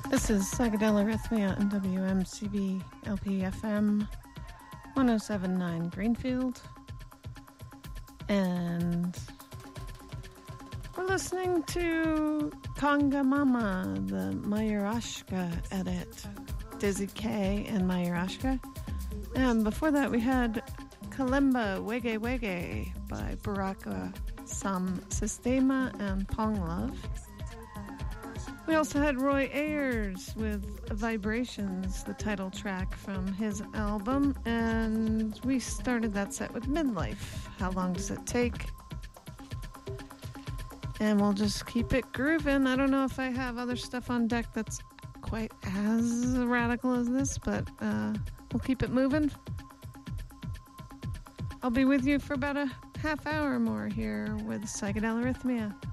This is Psychedelic Arrhythmia and WMCB LP-FM 1079 Greenfield. And we're listening to Conga Mama, the Mayurashka edit. Dizzy K and Mayurashka. And before that we had Kalimba Wege Wege by Baraka Sam Sistema and Pong Love. We also had Roy Ayers with Vibrations, the title track from his album, and we started that set with Midlife. How long does it take? And we'll just keep it grooving. I don't know if I have other stuff on deck that's quite as radical as this, but we'll keep it moving. I'll be with you for about a half hour more here with Psychedelic Arrhythmia.